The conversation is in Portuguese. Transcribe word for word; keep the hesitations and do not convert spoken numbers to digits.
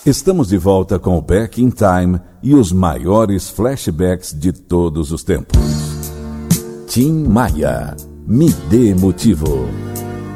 Estamos de volta com o Back in Time e os maiores flashbacks de todos os tempos. Tim Maia, me dê motivo.